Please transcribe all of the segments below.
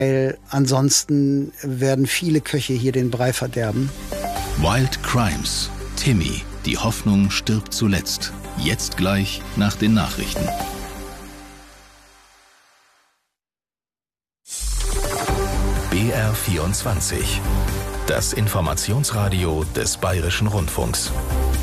Ansonsten werden viele Köche hier den Brei verderben. Wild Crimes. Timmy, die Hoffnung stirbt zuletzt. Jetzt gleich nach den Nachrichten. BR24. Das Informationsradio des Bayerischen Rundfunks.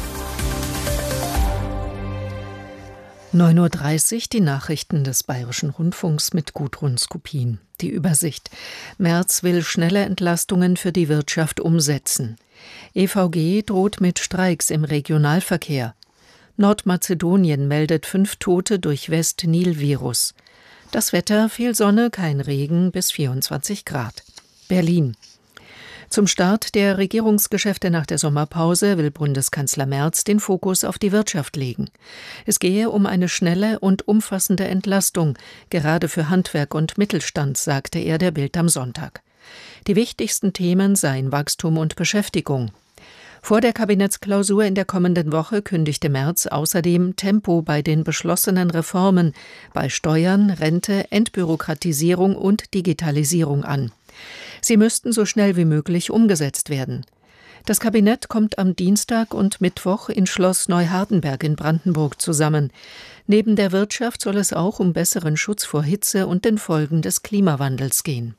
9:30 Uhr, die Nachrichten des Bayerischen Rundfunks mit Gudrun Skupin. Die Übersicht. Merz will schnelle Entlastungen für die Wirtschaft umsetzen. EVG droht mit Streiks im Regionalverkehr. Nordmazedonien meldet 5 Tote durch West-Nil-Virus. Das Wetter, viel Sonne, kein Regen, bis 24 Grad. Berlin. Zum Start der Regierungsgeschäfte nach der Sommerpause will Bundeskanzler Merz den Fokus auf die Wirtschaft legen. Es gehe um eine schnelle und umfassende Entlastung, gerade für Handwerk und Mittelstand, sagte er der Bild am Sonntag. Die wichtigsten Themen seien Wachstum und Beschäftigung. Vor der Kabinettsklausur in der kommenden Woche kündigte Merz außerdem Tempo bei den beschlossenen Reformen bei Steuern, Rente, Entbürokratisierung und Digitalisierung an. Sie müssten so schnell wie möglich umgesetzt werden. Das Kabinett kommt am Dienstag und Mittwoch in Schloss Neuhardenberg in Brandenburg zusammen. Neben der Wirtschaft soll es auch um besseren Schutz vor Hitze und den Folgen des Klimawandels gehen.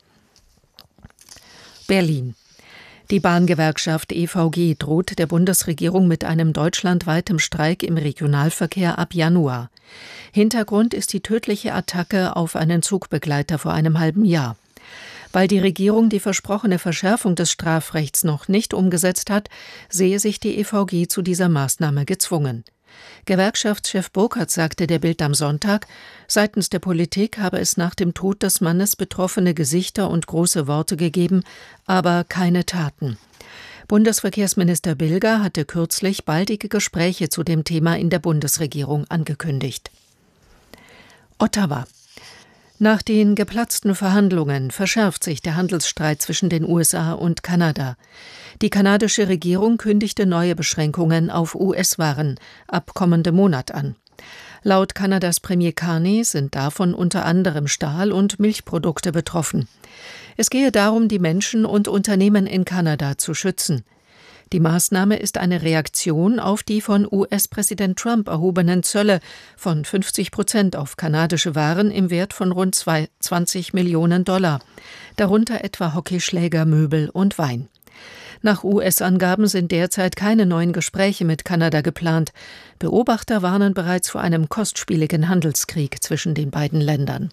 Berlin. Die Bahngewerkschaft EVG droht der Bundesregierung mit einem deutschlandweiten Streik im Regionalverkehr ab Januar. Hintergrund ist die tödliche Attacke auf einen Zugbegleiter vor einem halben Jahr. Weil die Regierung die versprochene Verschärfung des Strafrechts noch nicht umgesetzt hat, sehe sich die EVG zu dieser Maßnahme gezwungen. Gewerkschaftschef Burkhardt sagte der Bild am Sonntag, seitens der Politik habe es nach dem Tod des Mannes betroffene Gesichter und große Worte gegeben, aber keine Taten. Bundesverkehrsminister Bilger hatte kürzlich baldige Gespräche zu dem Thema in der Bundesregierung angekündigt. Ottawa. Nach den geplatzten Verhandlungen verschärft sich der Handelsstreit zwischen den USA und Kanada. Die kanadische Regierung kündigte neue Beschränkungen auf US-Waren ab kommendem Monat an. Laut Kanadas Premier Carney sind davon unter anderem Stahl- und Milchprodukte betroffen. Es gehe darum, die Menschen und Unternehmen in Kanada zu schützen. Die Maßnahme ist eine Reaktion auf die von US-Präsident Trump erhobenen Zölle von 50% auf kanadische Waren im Wert von rund 20 Millionen $, darunter etwa Hockeyschläger, Möbel und Wein. Nach US-Angaben sind derzeit keine neuen Gespräche mit Kanada geplant. Beobachter warnen bereits vor einem kostspieligen Handelskrieg zwischen den beiden Ländern.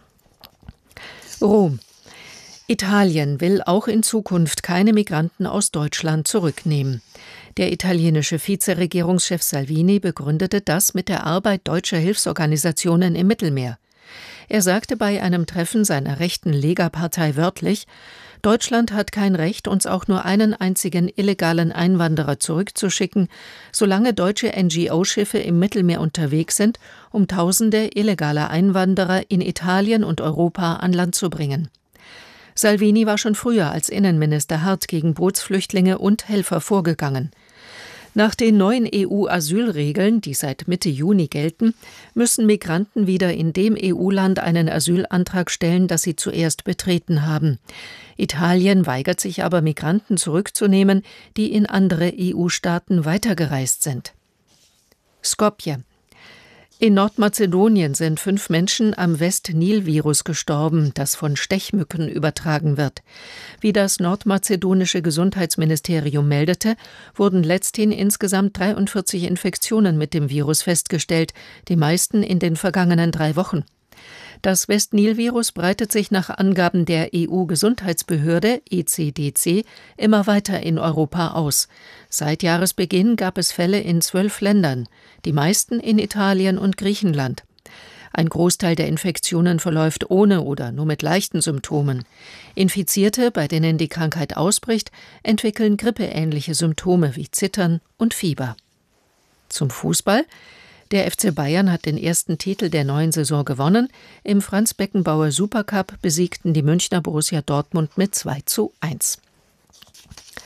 Rom. Italien will auch in Zukunft keine Migranten aus Deutschland zurücknehmen. Der italienische Vizeregierungschef Salvini begründete das mit der Arbeit deutscher Hilfsorganisationen im Mittelmeer. Er sagte bei einem Treffen seiner rechten Lega-Partei wörtlich, Deutschland hat kein Recht, uns auch nur einen einzigen illegalen Einwanderer zurückzuschicken, solange deutsche NGO-Schiffe im Mittelmeer unterwegs sind, um Tausende illegaler Einwanderer in Italien und Europa an Land zu bringen. Salvini war schon früher als Innenminister hart gegen Bootsflüchtlinge und Helfer vorgegangen. Nach den neuen EU-Asylregeln, die seit Mitte Juni gelten, müssen Migranten wieder in dem EU-Land einen Asylantrag stellen, das sie zuerst betreten haben. Italien weigert sich aber, Migranten zurückzunehmen, die in andere EU-Staaten weitergereist sind. Skopje. In Nordmazedonien sind 5 Menschen am West-Nil-Virus gestorben, das von Stechmücken übertragen wird. Wie das nordmazedonische Gesundheitsministerium meldete, wurden letzthin insgesamt 43 Infektionen mit dem Virus festgestellt, die meisten in den vergangenen 3 Wochen. Das West-Nil-Virus breitet sich nach Angaben der EU-Gesundheitsbehörde ECDC immer weiter in Europa aus. Seit Jahresbeginn gab es Fälle in 12 Ländern, die meisten in Italien und Griechenland. Ein Großteil der Infektionen verläuft ohne oder nur mit leichten Symptomen. Infizierte, bei denen die Krankheit ausbricht, entwickeln grippeähnliche Symptome wie Zittern und Fieber. Zum Fußball. Der FC Bayern hat den ersten Titel der neuen Saison gewonnen. Im Franz-Beckenbauer Supercup besiegten die Münchner Borussia Dortmund mit 2:1.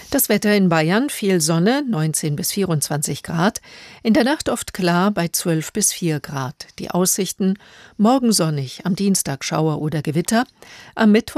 Das Wetter in Bayern: viel Sonne, 19 bis 24 Grad, in der Nacht oft klar bei 12 bis 4 Grad. Die Aussichten: morgen sonnig, am Dienstag Schauer oder Gewitter, am Mittwoch